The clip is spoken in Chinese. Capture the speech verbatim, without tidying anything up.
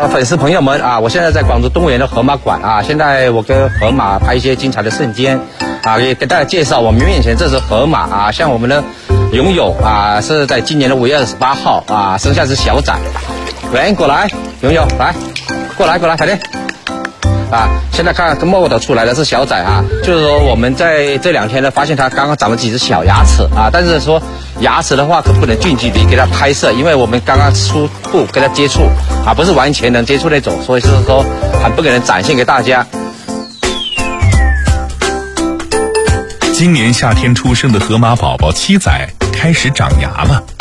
粉丝朋友们啊，我现在在广州动物园的河马馆啊，现在我跟河马拍一些精彩的瞬间啊，也给大家介绍我们面前这只河马啊，像我们的拥有啊，是在今年的五月二十八号啊生下只小崽，喂，过来，拥有来，过来过来，快点。啊，现在看跟model的出来的是小崽啊，就是说我们在这两天呢，发现它刚刚长了几只小牙齿啊，但是说牙齿的话可不能近距离给它拍摄，因为我们刚刚初步跟它接触啊，不是完全能接触那种，所以是说还不可能展现给大家。 今年夏天出生的河马宝宝七崽开始长牙了。